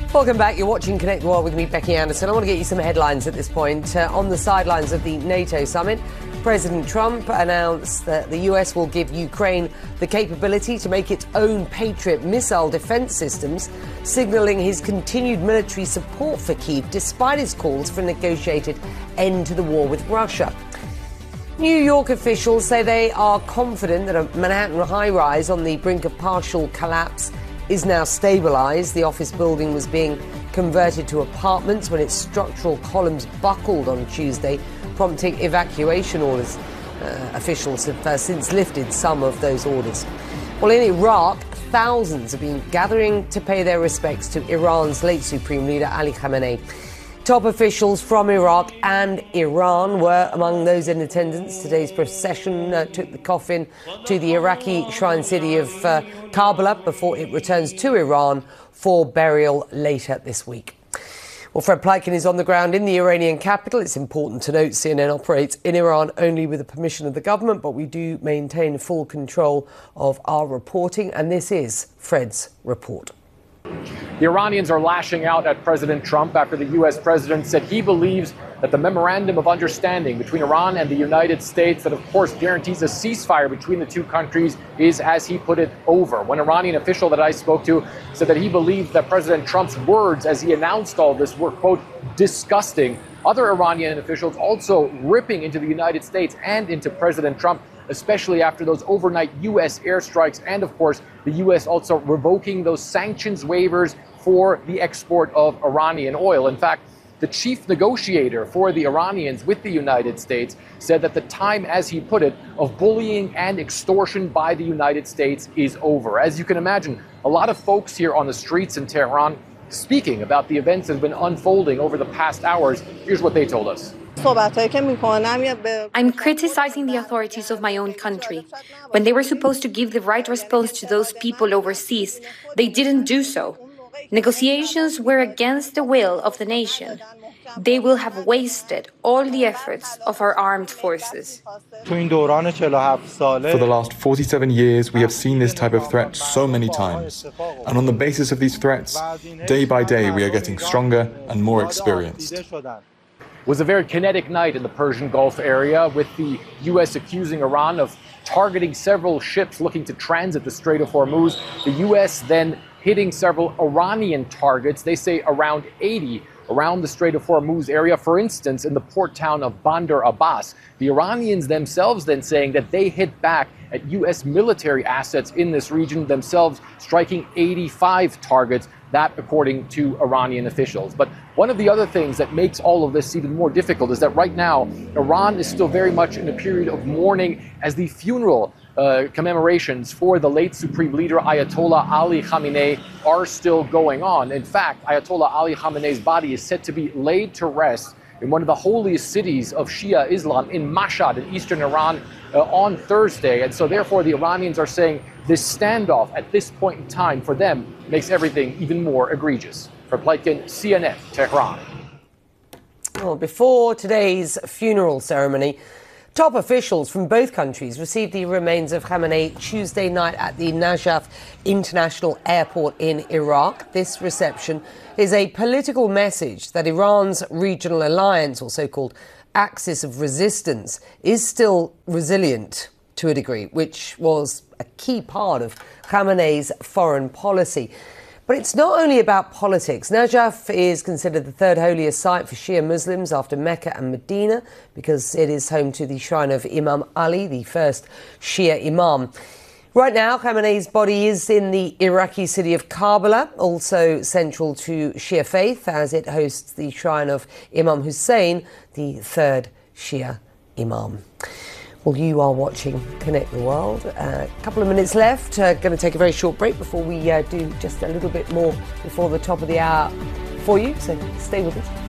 Welcome back. You're watching Connect the World with me, Becky Anderson. I want to get you some headlines at this point. On the sidelines of the NATO summit, President Trump announced that the US will give Ukraine the capability to make its own Patriot missile defense systems, signaling his continued military support for Kyiv despite his calls for a negotiated end to the war with Russia. New York officials say they are confident that a Manhattan high-rise on the brink of partial collapse is now stabilised. The office building was being converted to apartments when its structural columns buckled on Tuesday, prompting evacuation orders. Officials have since lifted some of those orders. Well, in Iraq, thousands have been gathering to pay their respects to Iran's late Supreme Leader Ali Khamenei. Top officials from Iraq and Iran were among those in attendance. Today's procession took the coffin to the Iraqi shrine city of Karbala before it returns to Iran for burial later this week. Well, Fred Pleitgen is on the ground in the Iranian capital. It's important to note CNN operates in Iran only with the permission of the government, but we do maintain full control of our reporting, and this is Fred's report. The Iranians are lashing out at President Trump after the U.S. president said he believes that the memorandum of understanding between Iran and the United States that, of course, guarantees a ceasefire between the two countries is, as he put it, over. One Iranian official that I spoke to said that he believed that President Trump's words as he announced all this were, quote, disgusting. Other Iranian officials also ripping into the United States and into President Trump, especially after those overnight U.S. airstrikes and, of course, the U.S. also revoking those sanctions waivers for the export of Iranian oil. In fact, the chief negotiator for the Iranians with the United States said that the time, as he put it, of bullying and extortion by the United States is over. As you can imagine, a lot of folks here on the streets in Tehran speaking about the events that have been unfolding over the past hours. Here's what they told us. I'm criticizing the authorities of my own country. When they were supposed to give the right response to those people overseas, they didn't do so. Negotiations were against the will of the nation. They will have wasted all the efforts of our armed forces. For the last 47 years, we have seen this type of threat so many times. And on the basis of these threats, day by day, we are getting stronger and more experienced. It was a very kinetic night in the Persian Gulf area, with the U.S. accusing Iran of targeting several ships looking to transit the Strait of Hormuz. The U.S. then hitting several Iranian targets, they say around 80, around the Strait of Hormuz area. For instance, in the port town of Bandar Abbas, the Iranians themselves then saying that they hit back at U.S. military assets in this region, themselves striking 85 targets, that according to Iranian officials. But one of the other things that makes all of this even more difficult is that right now, Iran is still very much in a period of mourning as the funeral commemorations for the late Supreme Leader Ayatollah Ali Khamenei are still going on. In fact, Ayatollah Ali Khamenei's body is set to be laid to rest in one of the holiest cities of Shia Islam in Mashhad in eastern Iran on Thursday. And so therefore the Iranians are saying this standoff at this point in time for them makes everything even more egregious. For Pleitgen, CNN, Tehran. Well, before today's funeral ceremony, top officials from both countries received the remains of Khamenei Tuesday night at the Najaf International Airport in Iraq. This reception is a political message that Iran's regional alliance, or so-called axis of resistance, is still resilient to a degree, which was a key part of Khamenei's foreign policy. But it's not only about politics. Najaf is considered the third holiest site for Shia Muslims after Mecca and Medina, because it is home to the shrine of Imam Ali, the first Shia Imam. Right now, Khamenei's body is in the Iraqi city of Karbala, also central to Shia faith, as it hosts the shrine of Imam Hussein, the third Shia Imam. Well, you are watching Connect the World. A couple of minutes left. Going to take a very short break before we do just a little bit more before the top of the hour for you. So stay with us.